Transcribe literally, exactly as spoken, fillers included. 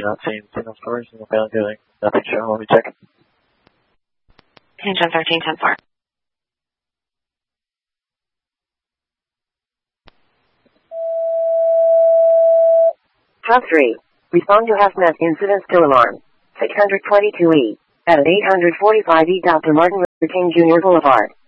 not seeing signal stores in the failing building. Nothing showing. Let me check. Hinge on thirteen ten four. Top three. Respond to hazmat incident still alarm. six twenty-two E. At eight forty-five E. Doctor Martin Luther King Junior Boulevard.